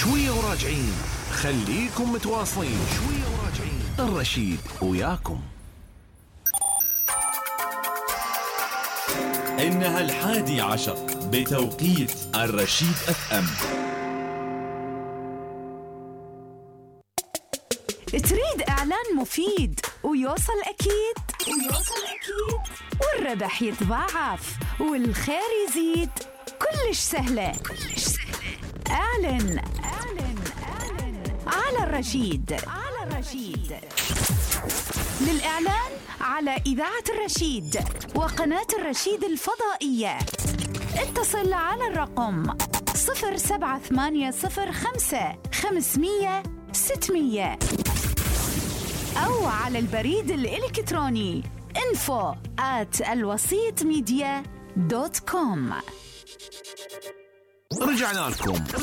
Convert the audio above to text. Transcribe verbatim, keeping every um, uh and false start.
شوية وراجعين، خليكم متواصلين. شوية وراجعين، الرشيد وياكم. إنها الحادي عشر بتوقيت الرشيد اف ام. تريد إعلان مفيد ويوصل أكيد ويوصل أكيد والربح يتضاعف والخير يزيد؟ كلش سهلة كلش سهلة. أعلن أعلن أعلن على الرشيد على الرشيد. للإعلان على إذاعة الرشيد وقناة الرشيد الفضائية اتصل على الرقم صفر سبعة ثمانية صفر خمسة خمسمية ستمية أو على البريد الإلكتروني info at الوسيط ميديا دوت كوم. رجعنا لكم.